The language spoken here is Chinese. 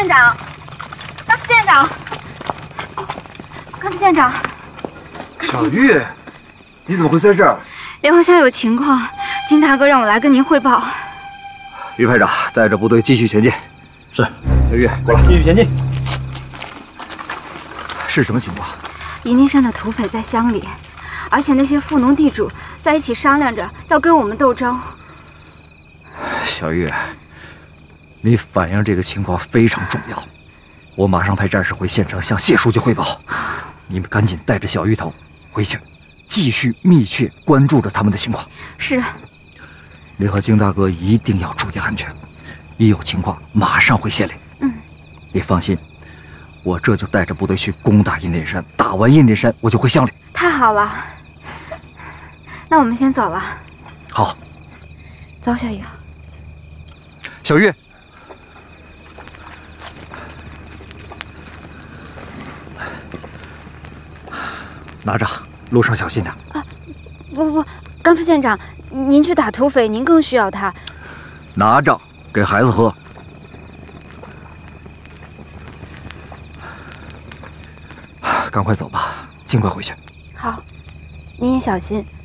县长，甘副县长，甘副县长， 小玉，你怎么会在这儿？ 连环乡有情况，金大哥让我来跟您汇报。 于排长带着部队继续前进。 是， 小玉，过来， 继续前进。 是什么情况？ 宜宁山的土匪在乡里，而且那些富农地主在一起商量着要跟我们斗争。 小玉，你反映这个情况非常重要，我马上派战士回县城向谢书记汇报。你们赶紧带着小玉头回去，继续密切关注着他们的情况。 是。 你和金大哥一定要注意安全，一有情况马上回县里。你放心，我这就带着部队去攻打印甸山，打完印甸山我就回乡里。 太好了，那我们先走了。 好， 走，小玉。 小玉，拿着，路上小心点。 不，甘副县长，您去打土匪，您更需要他。 拿着，给孩子喝。赶快走吧，尽快回去。 好，您也小心。